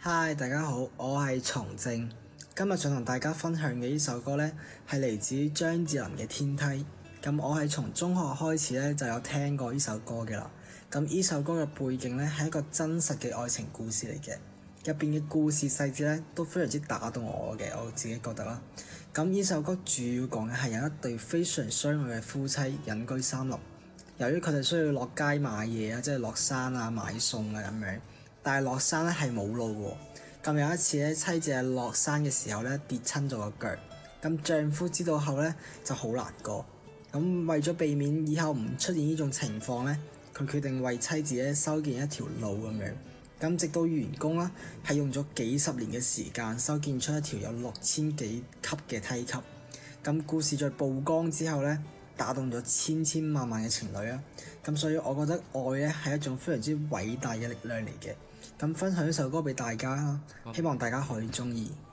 嗨，大家好，我係松正。今日想同大家分享嘅呢首歌呢，係嚟自張智霖嘅《天梯》。咁我係從中學開始呢，就有聽過呢首歌嘅啦。咁呢首歌嘅背景呢，係一個真實嘅愛情故事嚟嘅，入邊嘅故事細節呢，都非常之打動我嘅，我自己覺得啦。咁呢首歌主要講嘅係有一對非常相愛嘅夫妻隱居山林，由於佢哋需要落街買嘢啊，即係落山啊買餸啊咁樣。但係落山咧係冇路喎。咁有一次咧，妻子喺落山嘅時候咧跌親咗個腳。咁丈夫知道後咧就好難過。咁為咗避免以後唔出現呢種情況咧，佢決定為妻子咧修建一條路咁樣。咁直到完工啦，係用咗幾十年嘅時間修建出一條有6000幾級嘅梯級。咁故事在曝光之後咧，打動咗千千萬萬嘅情侶啊！咁所以我覺得愛咧係一種非常之偉大嘅力量嚟嘅。咁分享呢首歌俾大家啦，希望大家可以鍾意。